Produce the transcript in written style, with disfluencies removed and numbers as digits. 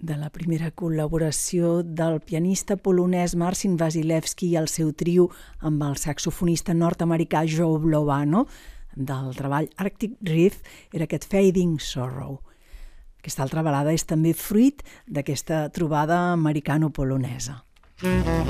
de la primera col·laboració del pianista polonès Marcin Wasilewski i el seu trio amb el saxofonista nord-americà Joe Lovano del treball Arctic Reef era aquest Fading Sorrow. Aquesta altra balada és també fruit d'aquesta trobada americano-polonesa.